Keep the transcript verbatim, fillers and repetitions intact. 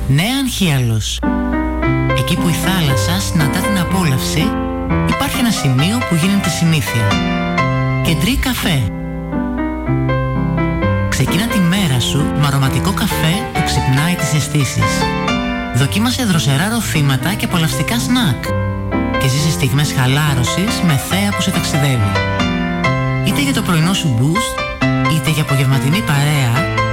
Νέα Ανχίαλος. Εκεί που η θάλασσα συναντά την απόλαυση, υπάρχει ένα σημείο που γίνεται συνήθεια. Κεντρί καφέ. Ξεκίνα τη μέρα σου με αρωματικό καφέ που ξυπνάει τις αισθήσεις. Δοκίμασε δροσερά ροφήματα και απολαυστικά σνακ. Και ζήσε στιγμές χαλάρωσης με θέα που σε ταξιδεύει. Είτε για το πρωινό σου boost, είτε για απογευματινή παρέα,